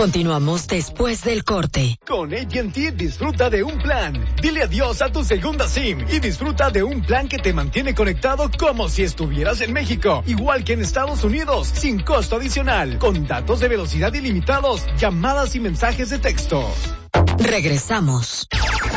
Continuamos después del corte. Con AT&T disfruta de un plan. Dile adiós a tu segunda SIM y disfruta de un plan que te mantiene conectado como si estuvieras en México, igual que en Estados Unidos, sin costo adicional, con datos de velocidad ilimitados, llamadas y mensajes de texto. Regresamos.